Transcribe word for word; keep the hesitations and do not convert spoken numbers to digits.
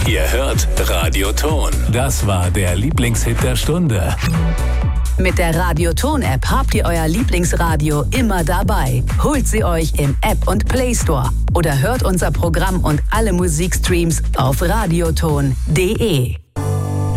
Ihr hört Radioton. Das war der Lieblingshit der Stunde. Mit der Radioton-App habt ihr euer Lieblingsradio immer dabei. Holt sie euch im App und Play Store oder hört unser Programm und alle Musikstreams auf radioton punkt de.